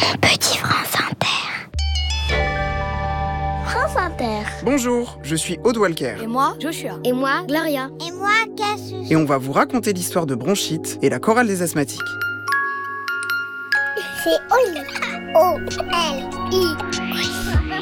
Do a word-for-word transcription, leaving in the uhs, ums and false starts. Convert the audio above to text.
Mon petit France Inter. France Inter. Bonjour, je suis Aude Walker. Et moi, Joshua. Et moi, Gloria. Et moi, Cassius. Et on va vous raconter l'histoire de Bronchite et la chorale des asthmatiques. C'est Oli. O L I.